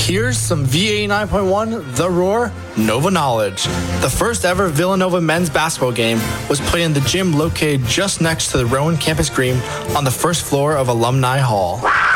Here's some V89.1 The Roar Nova Knowledge. The first ever Villanova men's basketball game was played in the gym located just next to the Rowan campus green on the first floor of Alumni Hall.